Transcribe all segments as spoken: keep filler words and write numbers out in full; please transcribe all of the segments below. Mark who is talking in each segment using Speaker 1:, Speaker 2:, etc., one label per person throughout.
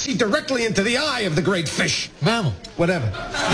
Speaker 1: directly into the eye of the great fish. Mammal. Whatever.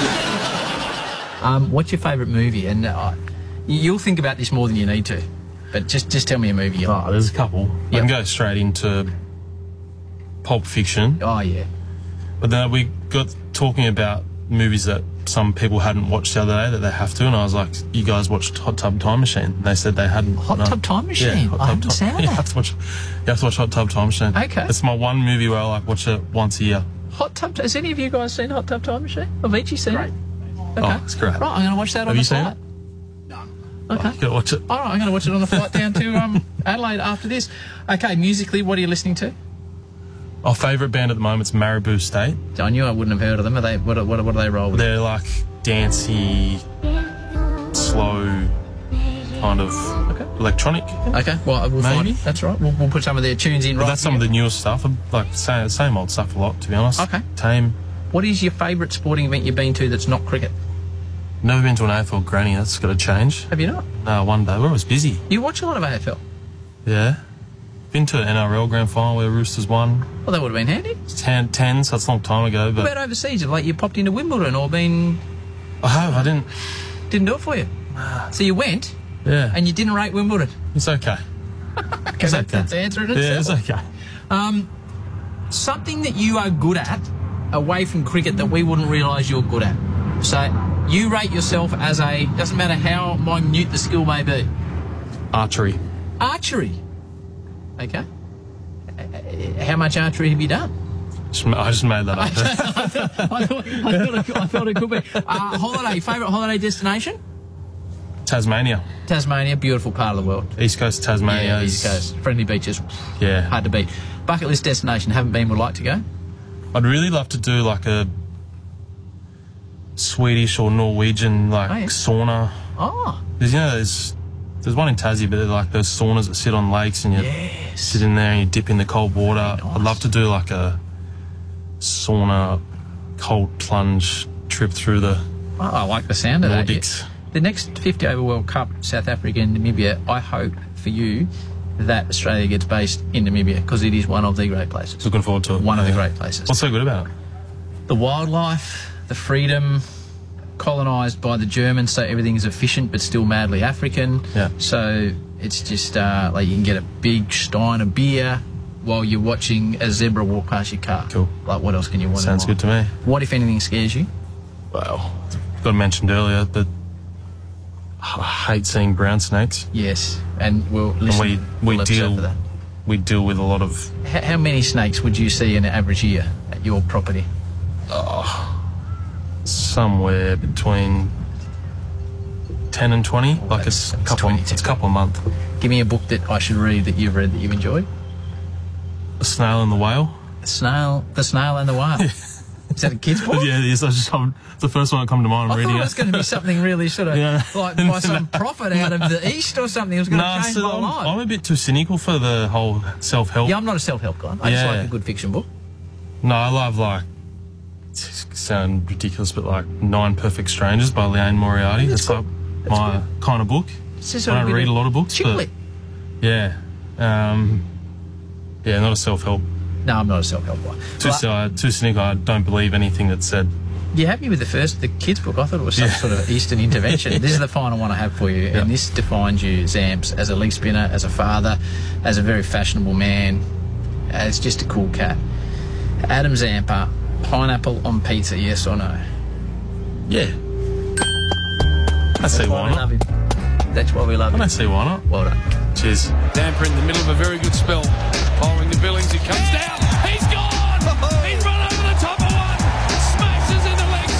Speaker 2: Um, what's your favourite movie? And uh, you'll think about this more than you need to, but just just tell me a movie you like.
Speaker 3: Oh, there's a couple.
Speaker 2: Yep.
Speaker 3: I can go straight into Pulp Fiction.
Speaker 2: Oh, yeah.
Speaker 3: But then we got talking about movies that some people hadn't watched the other day that they have to, and I was like, you guys watched Hot Tub Time Machine? And they said they hadn't.
Speaker 2: Hot
Speaker 3: no.
Speaker 2: Tub Time Machine?
Speaker 3: Yeah, Hot
Speaker 2: I
Speaker 3: Tub
Speaker 2: haven't
Speaker 3: Time-
Speaker 2: seen that.
Speaker 3: You have, to watch, you have to watch Hot Tub Time Machine.
Speaker 2: Okay.
Speaker 3: It's my one movie where I like watch it once a year.
Speaker 2: Hot Tub... Has any of you guys seen Hot Tub Time Machine? Have each you seen it? Okay.
Speaker 3: Oh, it's great.
Speaker 2: Right, I'm going to watch that
Speaker 3: Have
Speaker 2: on
Speaker 3: you
Speaker 2: the
Speaker 3: seen
Speaker 2: flight.
Speaker 3: it?
Speaker 2: No.
Speaker 3: Oh,
Speaker 2: Okay.
Speaker 3: you gotta watch it.
Speaker 2: All right, I'm going to watch it on the flight down to um, Adelaide after this. Okay, musically, what are you listening to?
Speaker 3: Our favourite band at the moment is Marabou State.
Speaker 2: I knew I wouldn't have heard of them. Are they? What, what, what do they roll with?
Speaker 3: They're like dancey, slow, kind of
Speaker 2: Okay.
Speaker 3: electronic.
Speaker 2: Okay, well, we'll
Speaker 3: Maybe.
Speaker 2: find that's right. We'll, we'll put some of their tunes in
Speaker 3: But
Speaker 2: right
Speaker 3: that's some of the newest stuff. Like same, same old stuff a lot, to be honest.
Speaker 2: Okay.
Speaker 3: Tame.
Speaker 2: What is your favourite sporting event you've been to that's not cricket?
Speaker 3: Never been to an A F L granny. That's got to change.
Speaker 2: Have you not?
Speaker 3: No, one day. We're always busy.
Speaker 2: You watch a lot of A F L.
Speaker 3: Yeah. Been to an N R L grand final where Roosters won.
Speaker 2: Well, that would have been handy.
Speaker 3: It's ten, ten, so that's a long time ago.
Speaker 2: What
Speaker 3: But
Speaker 2: about overseas? Like you popped into Wimbledon or been...
Speaker 3: I have. I didn't.
Speaker 2: Didn't do it for you. So you went
Speaker 3: Yeah.
Speaker 2: and you didn't rate Wimbledon.
Speaker 3: It's okay.
Speaker 2: Okay,
Speaker 3: It's
Speaker 2: that,
Speaker 3: okay.
Speaker 2: that's the answer in
Speaker 3: Yeah,
Speaker 2: itself.
Speaker 3: it's okay.
Speaker 2: Um, something that you are good at away from cricket that we wouldn't realise you're good at. So you rate yourself as a, doesn't matter how minute the skill may be,
Speaker 3: Archery.
Speaker 2: archery. Okay. How much archery have you done?
Speaker 3: Just- I just made that up.
Speaker 2: I thought, I, thought, I, thought it, I thought it could be. Uh, holiday, favourite holiday destination?
Speaker 3: Tasmania.
Speaker 2: Tasmania, beautiful part of the world.
Speaker 3: East Coast Tasmania.
Speaker 2: Yeah,
Speaker 3: is-
Speaker 2: East Coast. Friendly beaches,
Speaker 3: Yeah.
Speaker 2: hard to beat. Bucket list destination, haven't been, would like to go?
Speaker 3: I'd really love to do like a Swedish or Norwegian like
Speaker 2: Oh, yeah.
Speaker 3: sauna.
Speaker 2: Oh,
Speaker 3: There's, you know, there's there's one in Tassie, but they're like those saunas that sit on lakes and you
Speaker 2: yes.
Speaker 3: sit in there and you dip in the cold water.
Speaker 2: Very nice.
Speaker 3: I'd love to do like a sauna cold plunge trip through the
Speaker 2: Oh, I like the sound of that.
Speaker 3: Nordics.
Speaker 2: Yeah. The next fifty over World Cup, South Africa and Namibia, I hope for you that Australia gets based in Namibia because it is one of the great places.
Speaker 3: Looking forward to it.
Speaker 2: One of the
Speaker 3: Yeah.
Speaker 2: great places.
Speaker 3: What's so good about it?
Speaker 2: The wildlife, the freedom, colonised by the Germans, so everything is efficient but still madly African.
Speaker 3: Yeah.
Speaker 2: So it's just uh, like you can get a big stein of beer while you're watching a zebra walk past your car.
Speaker 3: Cool.
Speaker 2: Like what else can you want? in
Speaker 3: Sounds
Speaker 2: life?
Speaker 3: good to me.
Speaker 2: What, if anything, scares you?
Speaker 3: Well, got mentioned earlier, but I hate seeing brown snakes.
Speaker 2: Yes, and we'll listen.
Speaker 3: we- we
Speaker 2: we'll episode
Speaker 3: deal-
Speaker 2: for that.
Speaker 3: We deal with a lot of
Speaker 2: How, how many snakes would you see in an average year at your property?
Speaker 3: somewhere between ten and twenty. Like it's a
Speaker 2: that's
Speaker 3: couple.
Speaker 2: twenty,
Speaker 3: It's a couple a month.
Speaker 2: Give me a book that I should read that you've read that you've enjoyed.
Speaker 3: A snail and the whale.
Speaker 2: The snail, the snail and the whale. Is that a kid's book?
Speaker 3: Yeah, yes. I just I'm, it's the first one that come to mind. I'm
Speaker 2: I
Speaker 3: reading
Speaker 2: thought it was going to be something really sort of
Speaker 3: Yeah.
Speaker 2: like by some prophet out of the east or something. It was going to
Speaker 3: No,
Speaker 2: change
Speaker 3: so
Speaker 2: my
Speaker 3: I'm,
Speaker 2: life.
Speaker 3: I'm a bit too cynical for the whole self-help.
Speaker 2: Yeah, I'm not a self-help guy. I just
Speaker 3: Yeah.
Speaker 2: like a good fiction book.
Speaker 3: No, I love like. It's sound ridiculous, but like Nine Perfect Strangers by Leanne Moriarty.
Speaker 2: That's
Speaker 3: That's,
Speaker 2: cool.
Speaker 3: like
Speaker 2: That's
Speaker 3: my kind of book.
Speaker 2: It's just
Speaker 3: I
Speaker 2: sort of
Speaker 3: don't
Speaker 2: a bit
Speaker 3: read
Speaker 2: of
Speaker 3: a lot of books,
Speaker 2: chick
Speaker 3: but
Speaker 2: lit.
Speaker 3: yeah, um, yeah, not a self-help.
Speaker 2: No, I'm not a self-help guy.
Speaker 3: Too,
Speaker 2: But
Speaker 3: uh, too cynical. I don't believe anything that's said.
Speaker 2: you happy with the first, the kids book? I thought it was some
Speaker 3: Yeah.
Speaker 2: sort of Eastern intervention. This is the final one I have for you,
Speaker 3: Yeah.
Speaker 2: and this defines you, Zamps, as a leg spinner, as a father, as a very fashionable man, as just a cool cat. Adam Zampa, pineapple on pizza, yes or no?
Speaker 3: Yeah, I see
Speaker 2: Why
Speaker 3: why
Speaker 2: we love
Speaker 3: not.
Speaker 2: him. That's why we love
Speaker 3: I
Speaker 2: him.
Speaker 3: don't see why not.
Speaker 2: Well done.
Speaker 3: Cheers.
Speaker 4: Damper in the middle of a very good spell. Following the Billings, he comes down. He's gone! He's run over the top of one. Smashes in the leg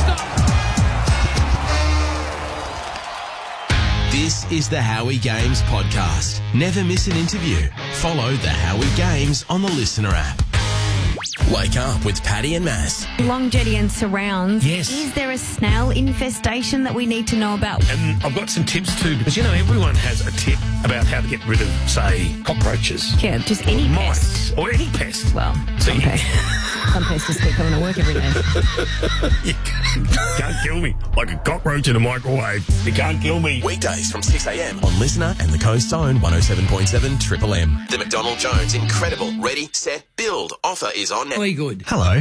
Speaker 4: stump.
Speaker 5: This is the Howie Games podcast. Never miss an interview. Follow the Howie Games on the Listener app. Wake up with Paddy and Maz.
Speaker 6: Long jetty and surrounds.
Speaker 7: Yes.
Speaker 6: Is there a snail infestation that we need to know about?
Speaker 7: And I've got some tips too, because you know everyone has a tip about how to get rid of, say, cockroaches,
Speaker 6: Yeah, just any pest.
Speaker 7: mice, or any pest.
Speaker 6: Well,
Speaker 7: So
Speaker 6: some
Speaker 7: you-
Speaker 6: pest. Some pests just keep coming to work every day.
Speaker 7: You can't kill me like a cockroach in a microwave. You can't kill me.
Speaker 5: Weekdays from six a.m. on Listener and the Coast Zone one oh seven point seven Triple M. The McDonald Jones Incredible Ready, Set, Build offer is on now.
Speaker 7: Very good.
Speaker 5: Hello.